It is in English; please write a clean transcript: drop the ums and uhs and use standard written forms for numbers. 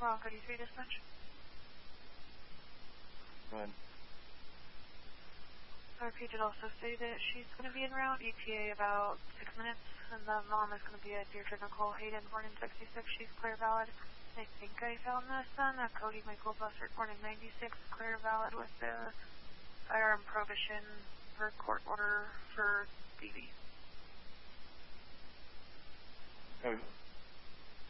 Bronco D3 dispatch. Go ahead. I repeat, it also stated she's going to be en route, ETA about 6 minutes, and the mom is going to be at Deer Nicole Hayden, born in 66. She's clear valid. I think I found the son, Cody Michael Bussert, born in 96, clear valid with the firearm prohibition for court order for DV. Cody.